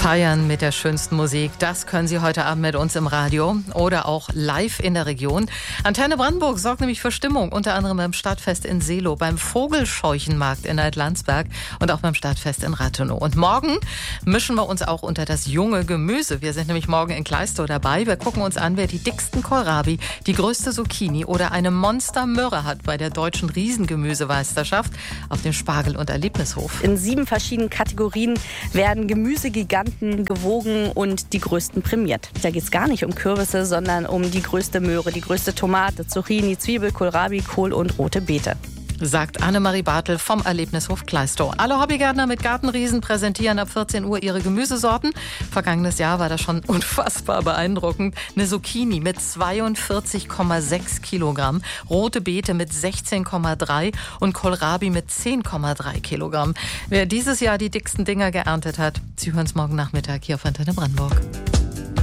Feiern mit der schönsten Musik, das können Sie heute Abend mit uns im Radio oder auch live in der Region. Antenne Brandenburg sorgt nämlich für Stimmung, unter anderem beim Stadtfest in Seelow, beim Vogelscheuchenmarkt in Alt-Landsberg und auch beim Stadtfest in Rathenow. Und morgen mischen wir uns auch unter das junge Gemüse. Wir sind nämlich morgen in Kleistow dabei. Wir gucken uns an, wer die dicksten Kohlrabi, die größte Zucchini oder eine Monstermöhre hat bei der deutschen Riesengemüsemeisterschaft auf dem Spargel- und Erlebnishof. In 7 verschiedenen Kategorien werden Gemüsegiganten gewogen und die größten prämiert. Da geht es gar nicht um Kürbisse, sondern um die größte Möhre, die größte Tomate, Zucchini, Zwiebel, Kohlrabi, Kohl und rote Beete. Sagt Annemarie Bartel vom Erlebnishof Kleistow. Alle Hobbygärtner mit Gartenriesen präsentieren ab 14 Uhr ihre Gemüsesorten. Vergangenes Jahr war das schon unfassbar beeindruckend. Eine Zucchini mit 42,6 Kilogramm, rote Beete mit 16,3 und Kohlrabi mit 10,3 Kilogramm. Wer dieses Jahr die dicksten Dinger geerntet hat, Sie hören es morgen Nachmittag hier auf Antenne Brandenburg.